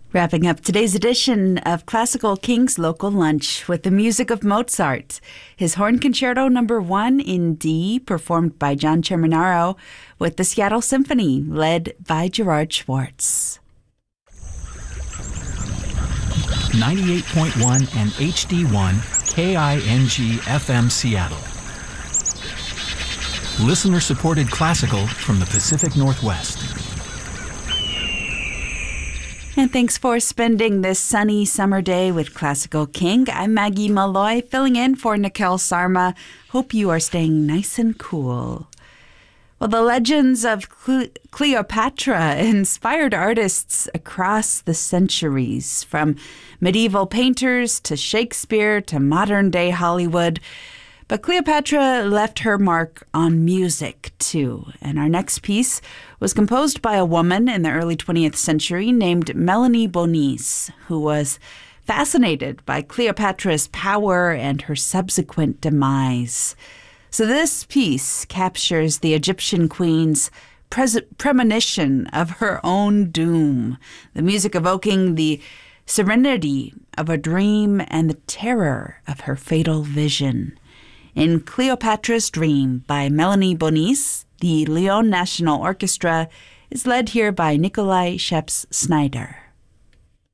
Wrapping up today's edition of Classical King's Local Lunch with the music of Mozart, his Horn Concerto No. 1 in D, performed by John Cerminaro, with the Seattle Symphony, led by Gerard Schwartz. 98.1 and HD1 KING FM Seattle. Listener-supported classical from the Pacific Northwest. And thanks for spending this sunny summer day with Classical King. I'm Maggie Malloy, filling in for Nikhil Sarma. Hope you are staying nice and cool. Well, the legends of Cleopatra inspired artists across the centuries, from medieval painters to Shakespeare to modern-day Hollywood. But Cleopatra left her mark on music, too. And our next piece was composed by a woman in the early 20th century named Melanie Bonis, who was fascinated by Cleopatra's power and her subsequent demise. So this piece captures the Egyptian queen's premonition of her own doom, the music evoking the serenity of a dream and the terror of her fatal vision. In Cleopatra's Dream by Melanie Bonis, the Lyon National Orchestra is led here by Nikolai Scheps-Snyder.